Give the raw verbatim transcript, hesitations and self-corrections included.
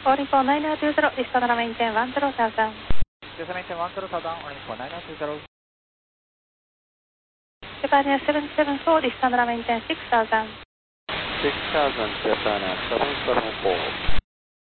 Calling for nine nine two zero, Istana maintain one zero thousand. Istana maintain one zero thousand, calling for nine nine two zero. Japan Air seven seven four, Istana maintain six thousand. six thousand, Japan Air seven seven four.